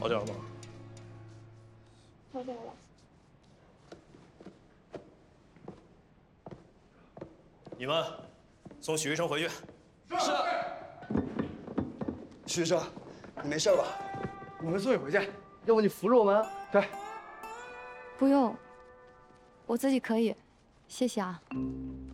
好点了吗？ 好点了。 你们送许医生回去。 是。 许医生，你没事吧？ 我们送你回去，要不你扶着我们？对。 不用，我自己可以，谢谢啊。